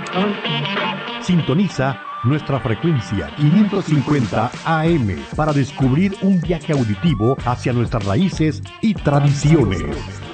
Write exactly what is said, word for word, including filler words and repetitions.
Sintoniza nuestra frecuencia quinientos cincuenta A M para descubrir un viaje auditivo hacia nuestras raíces y tradiciones.